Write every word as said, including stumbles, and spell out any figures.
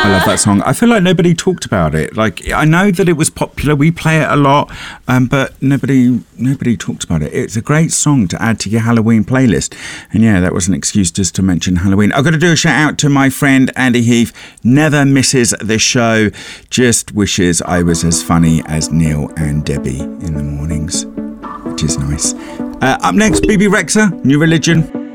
I love that song. I feel like nobody talked about it. Like, I know that it was popular. We play it a lot, um, but nobody nobody talked about it. It's a great song to add to your Halloween playlist. And yeah, that was an excuse just to mention Halloween. I've got to do a shout out to my friend Andy Heath. Never misses the show. Just wishes I was as funny as Neil and Debbie in the mornings, which is nice. Uh, up next, B B Rexha, New Religion.